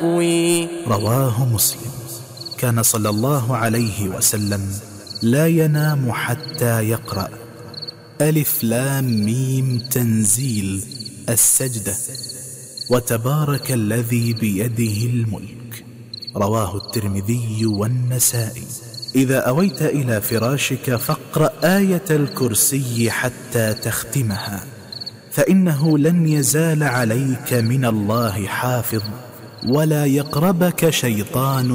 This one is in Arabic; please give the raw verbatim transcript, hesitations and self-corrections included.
مأوي. رواه مسلم. كان صلى الله عليه وسلم لا ينام حتى يقرأ ألف لام ميم تنزيل السجدة وتبارك الذي بيده الملك. رواه الترمذي والنسائي. إذا أويت إلى فراشك فاقرأ آية الكرسي حتى تختمها، فإنه لن يزال عليك من الله حافظ ولا يقربك شيطان